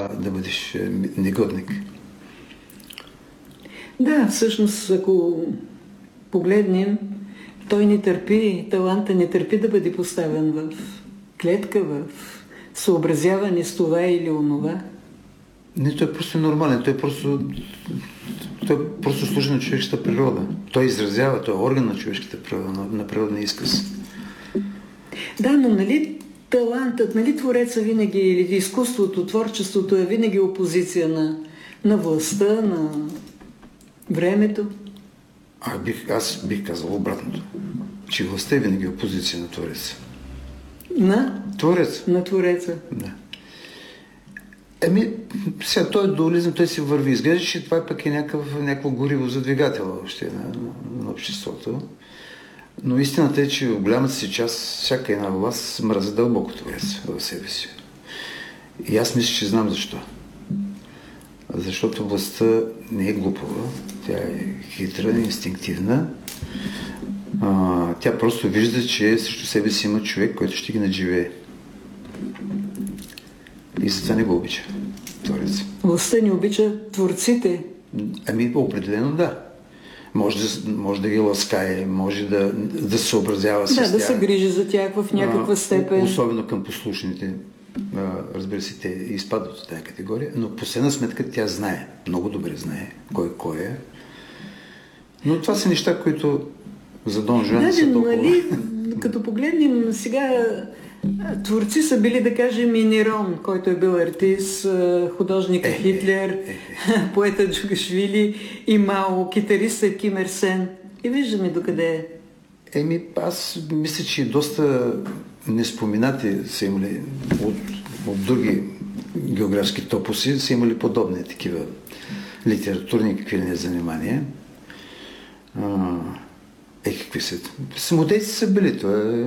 да бъдеш негодник. Да, всъщност, ако погледнем, той не търпи, таланта не търпи да бъде поставен в клетка, в съобразяване с това или онова. Не, той е просто нормален, той просто служи на човешката природа. Той изразява, той е орган на човешката природа, на природния изказ. Да, но нали талантът, нали твореца винаги, или изкуството, творчеството е винаги опозиция на властта, на времето? Аз бих казал обратното. Че властта е винаги опозиция на твореца. На? Творец. На твореца. Да. Сега той е дуализъм, той си върви. Изглежда, че това пък е някакво гориво за двигателя въобще на обществото. Но истината е, че в голямата си част всяка една власт мрази дълбоко творец в себе си. И аз мисля, че знам защо. Защото властта не е глупава, тя е хитра, инстинктивна. Тя просто вижда, че срещу себе си има човек, който ще ги надживее. И затова не го обича творец. Властта не обича творците? Определено да. Може да ги ласкае, може да се съобразява с тях. Да се грижи за тях в някаква степен. Особено към послушните. Разбира се, те изпадат от тази категория, но по последна сметка тя знае, много добре знае кой е. Но това са неща, които за Дон Жуан са толкова... Нали, като погледнем сега, творци са били, да кажем, и Нерон, който е бил артист, художника Хитлер, поета Джугашвили, и Мао, китариста Ким Ир Сен. И виждаме докъде е. Аз мисля, че доста неспоменати са имали от други географски топоси, са имали подобни такива литературни какви ли не занимания. Какви са? Самодейци са били.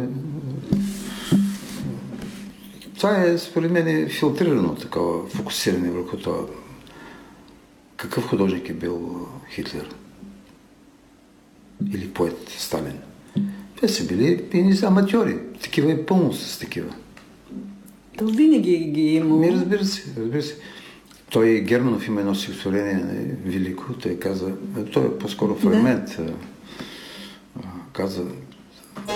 Това е, според мен, филтрирано такова фокусиране върху това. Какъв художник е бил Хитлер? Или поет Сталин? Те са били аматьори. Такива е пълно с такива. То винаги ги е имало. Разбира се. Той Германов има едно стихотворение велико. Той каза, той е по-скоро фрагмент. Каза,